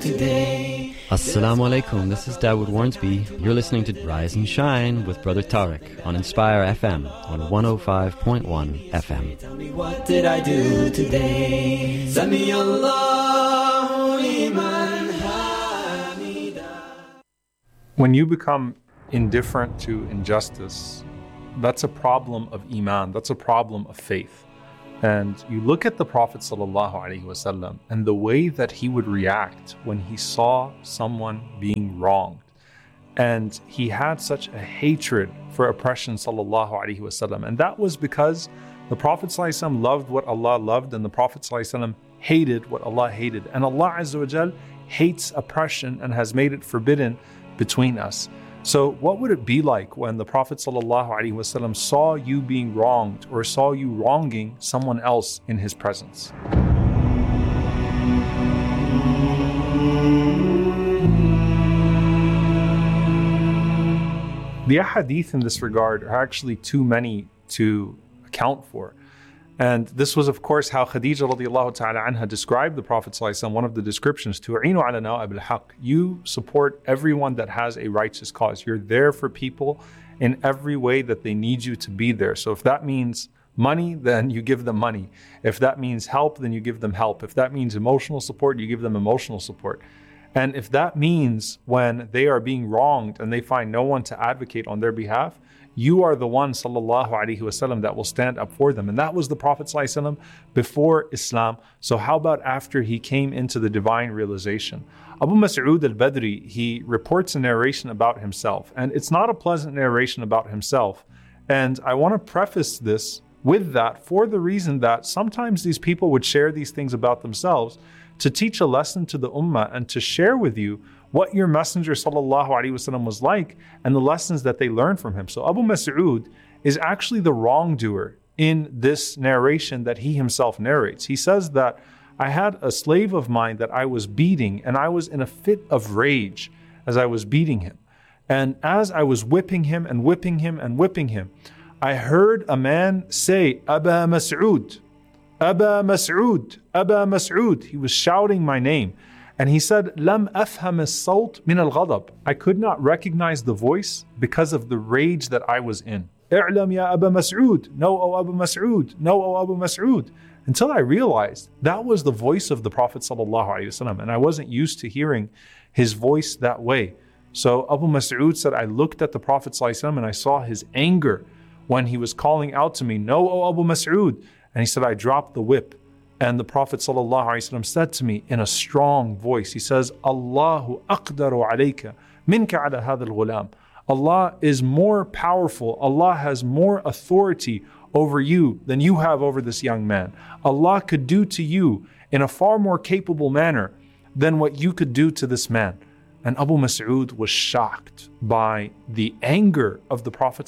today. Assalamu alaikum, this is Dawood Warnsby. You're listening to Rise and Shine with Brother Tariq on Inspire FM on 105.1 FM. Tell me, what did I do today? Sami Allahu liman hamida. When you become indifferent to injustice, that's a problem of Iman, that's a problem of faith. And you look at the Prophet ﷺ and the way that he would react when he saw someone being wronged. And he had such a hatred for oppression ﷺ. And that was because the Prophet ﷺ loved what Allah loved and the Prophet ﷺ hated what Allah hated. And Allah Azza wa Jal hates oppression and has made it forbidden between us. So what would it be like when the Prophet ﷺ saw you being wronged or saw you wronging someone else in his presence? The ahadith in this regard are actually too many to account for. And this was, of course, how Khadija radiallahu ta'ala anha described the Prophet ﷺ. One of the descriptions, tu'inu ala nawa'ib al-haq. You support everyone that has a righteous cause. You're there for people in every way that they need you to be there. So if that means money, then you give them money. If that means help, then you give them help. If that means emotional support, you give them emotional support. And if that means when they are being wronged and they find no one to advocate on their behalf, you are the one, sallallahu alaihi wasallam, that will stand up for them. And that was the Prophet sallallahu alaihi wasallam before Islam. So how about after he came into the divine realization? Abu Mas'ud al-Badri, he reports a narration about himself. And it's not a pleasant narration about himself. And I want to preface this with that for the reason that sometimes these people would share these things about themselves to teach a lesson to the ummah and to share with you what your Messenger sallallahu alaihi wasallam was like and the lessons that they learned from him. So Abu Mas'ud is actually the wrongdoer in this narration that he himself narrates. He says that I had a slave of mine that I was beating, and I was in a fit of rage as I was beating him. And as I was whipping him and whipping him and whipping him, I heard a man say, Aba Mas'ud, Aba Mas'ud, Aba Mas'ud. He was shouting my name. And he said, Lam afham as-sawt min al-ghadab. I could not recognize the voice because of the rage that I was in. I'lam ya Aba Mas'ud. No, O Abu Mas'ud. No, O Abu Mas'ud. Until I realized that was the voice of the Prophet sallallahu alaihi wasallam, and I wasn't used to hearing his voice that way. So Abu Mas'ud said, I looked at the Prophet sallallahu alaihi wasallam and I saw his anger when he was calling out to me, No, O Abu Mas'ud. And he said, I dropped the whip. And the Prophet ﷺ said to me in a strong voice, he says, Allahu aqdaru alayka minka ala hadha al-ghulam. Allah is more powerful. Allah has more authority over you than you have over this young man. Allah could do to you in a far more capable manner than what you could do to this man. And Abu Mas'ud was shocked by the anger of the Prophet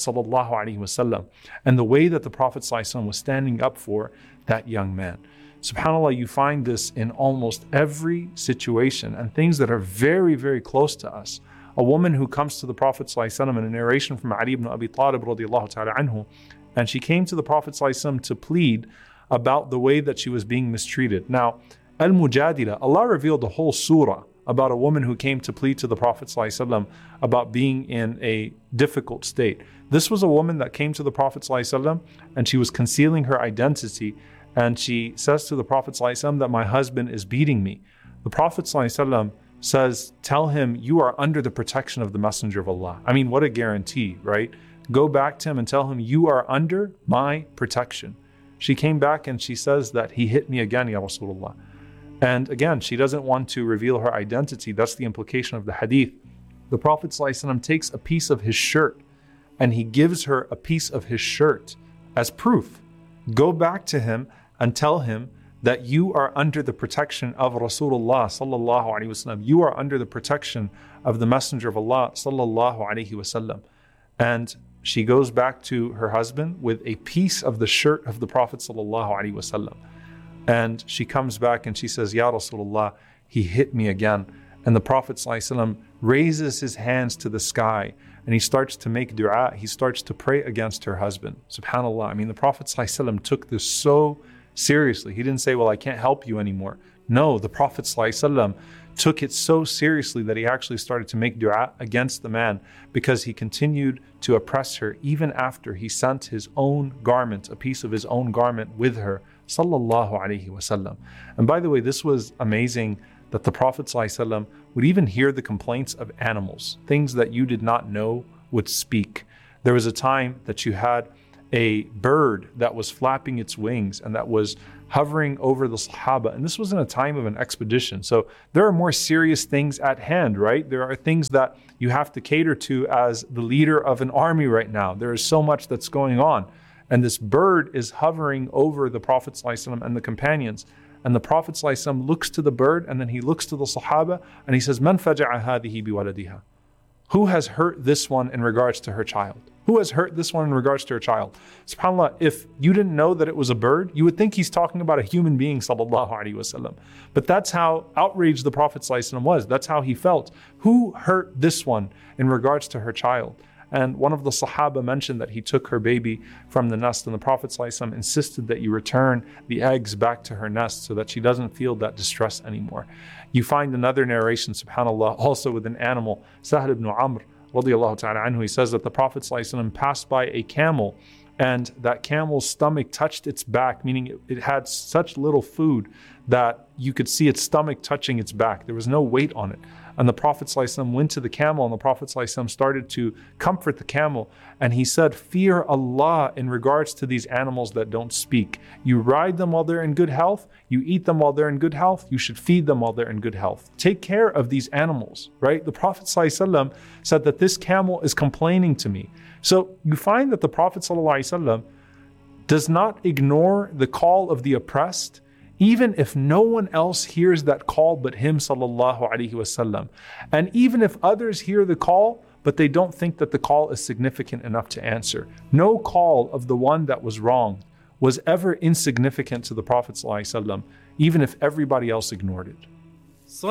ﷺ and the way that the Prophet ﷺ was standing up for that young man. SubhanAllah, you find this in almost every situation and things that are very, very close to us. A woman who comes to the Prophet ﷺ in a narration from Ali ibn Abi Talib radiallahu ta'ala anhu, and she came to the Prophet ﷺ to plead about the way that she was being mistreated. Now, Al-Mujadila, Allah revealed a whole surah about a woman who came to plead to the Prophet ﷺ about being in a difficult state. This was a woman that came to the Prophet ﷺ and she was concealing her identity. And she says to the Prophet ﷺ that my husband is beating me. The Prophet ﷺ says, tell him you are under the protection of the Messenger of Allah. I mean, what a guarantee, right? Go back to him and tell him you are under my protection. She came back and she says that he hit me again, Ya Rasulullah. And again, she doesn't want to reveal her identity. That's the implication of the hadith. The Prophet ﷺ takes a piece of his shirt and he gives her a piece of his shirt as proof. Go back to him and tell him that you are under the protection of Rasulullah sallallahu alaihi wasallam. You are under the protection of the Messenger of Allah sallallahu alaihi wasallam. And she goes back to her husband with a piece of the shirt of the Prophet sallallahu alaihi wasallam. And she comes back and she says, Ya Rasulullah, he hit me again. And the Prophet sallallahu alaihi wasallam raises his hands to the sky and he starts to make dua. He starts to pray against her husband. Subhanallah. I mean, the Prophet sallallahu alaihi wasallam took this so seriously. He didn't say, well, I can't help you anymore. No, the Prophet ﷺ took it so seriously that he actually started to make dua against the man because he continued to oppress her even after he sent his own garment, a piece of his own garment with her, sallallahu alaihi wasallam. And by the way, this was amazing that the Prophet ﷺ would even hear the complaints of animals, things that you did not know would speak. There was a time that you had a bird that was flapping its wings and that was hovering over the Sahaba. And this was in a time of an expedition. So there are more serious things at hand, right? There are things that you have to cater to as the leader of an army right now. There is so much that's going on. And this bird is hovering over the Prophet ﷺ and the companions. And the Prophet ﷺ looks to the bird and then he looks to the Sahaba and he says, "Man faja'a hadihi biwaladiha?" Who has hurt this one in regards to her child? Who has hurt this one in regards to her child? SubhanAllah, if you didn't know that it was a bird, you would think he's talking about a human being, sallallahu alaihi wasallam. But that's how outraged the Prophet ﷺ was. That's how he felt. Who hurt this one in regards to her child? And one of the Sahaba mentioned that he took her baby from the nest, and the Prophet ﷺ insisted that you return the eggs back to her nest so that she doesn't feel that distress anymore. You find another narration, subhanAllah, also with an animal, Sahl ibn Amr, radiyallahu ta'ala anhu, he says that the Prophet ﷺ passed by a camel and that camel's stomach touched its back, meaning it had such little food that you could see its stomach touching its back. There was no weight on it. And the Prophet ﷺ went to the camel and the Prophet ﷺ started to comfort the camel. And he said, "Fear Allah in regards to these animals that don't speak. You ride them while they're in good health. You eat them while they're in good health. You should feed them while they're in good health. Take care of these animals," right? The Prophet ﷺ said that this camel is complaining to me. So you find that the Prophet ﷺ does not ignore the call of the oppressed, even if no one else hears that call but him, sallallahu alaihi wasallam. And even if others hear the call, but they don't think that the call is significant enough to answer. No call of the one that was wronged was ever insignificant to the Prophet ﷺ, even if everybody else ignored it.